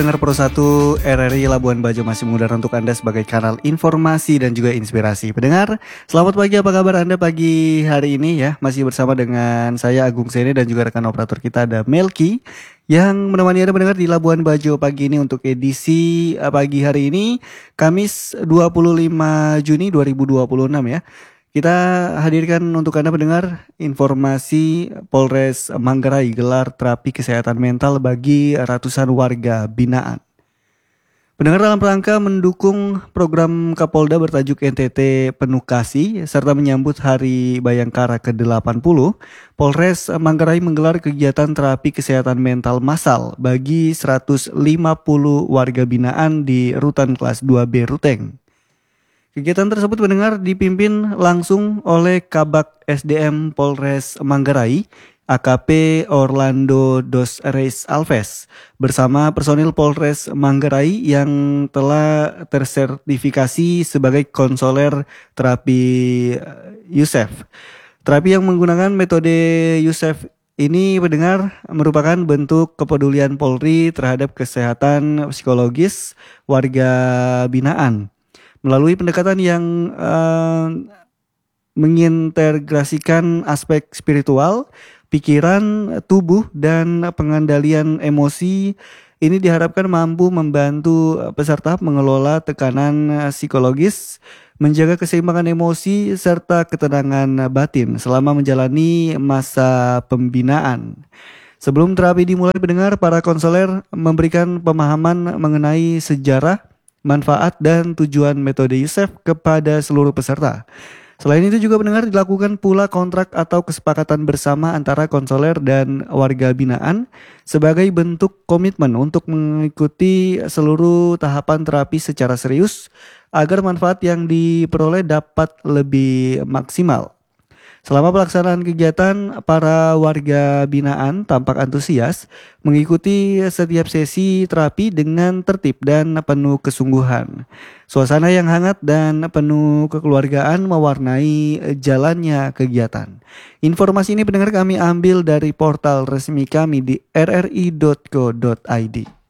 Dengar Pro 1 RRI Labuan Bajo masih mengudara untuk Anda sebagai kanal informasi dan juga inspirasi. Pendengar, selamat pagi, apa kabar Anda pagi hari ini ya? Masih bersama dengan saya Agung Sene dan juga rekan operator kita ada Melki yang menemani Anda pendengar di Labuan Bajo pagi ini untuk edisi pagi hari ini Kamis 25 Juni 2026 ya. Kita hadirkan untuk Anda pendengar informasi Polres Manggarai gelar terapi kesehatan mental bagi ratusan warga binaan. Pendengar, dalam rangka mendukung program Kapolda bertajuk NTT Penuh Kasih serta menyambut Hari Bayangkara ke-80, Polres Manggarai menggelar kegiatan terapi kesehatan mental massal bagi 150 warga binaan di Rutan Kelas 2B Ruteng. Kegiatan tersebut mendengar dipimpin langsung oleh Kabak SDM Polres Manggarai, AKP Orlando Dos Reis Alves, bersama personil Polres Manggarai yang telah tersertifikasi sebagai konselor terapi Yusef. Terapi yang menggunakan metode Yusef ini pendengar merupakan bentuk kepedulian Polri terhadap kesehatan psikologis warga binaan. Melalui pendekatan yang mengintegrasikan aspek spiritual, pikiran, tubuh, dan pengendalian emosi, ini diharapkan mampu membantu peserta mengelola tekanan psikologis, menjaga keseimbangan emosi, serta ketenangan batin selama menjalani masa pembinaan. Sebelum terapi dimulai pendengar, para konselor memberikan pemahaman mengenai sejarah, manfaat dan tujuan metode Yusef kepada seluruh peserta. Selain itu juga pendengar dilakukan pula kontrak atau kesepakatan bersama antara konselor dan warga binaan sebagai bentuk komitmen untuk mengikuti seluruh tahapan terapi secara serius agar manfaat yang diperoleh dapat lebih maksimal. Selama pelaksanaan kegiatan, para warga binaan tampak antusias mengikuti setiap sesi terapi dengan tertib dan penuh kesungguhan. Suasana yang hangat dan penuh kekeluargaan mewarnai jalannya kegiatan. Informasi ini pendengar kami ambil dari portal resmi kami di rri.co.id.